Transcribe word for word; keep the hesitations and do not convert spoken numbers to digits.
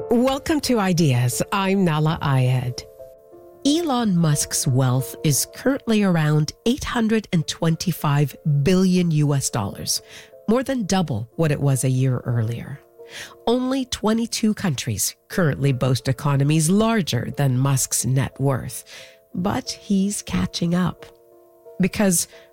Welcome to Ideas. I'm Nala Ayed. Elon Musk's wealth is currently around eight hundred twenty-five billion U S dollars, more than double what it was a year earlier. Only twenty-two countries currently boast economies larger than Musk's net worth, but he's catching up. Because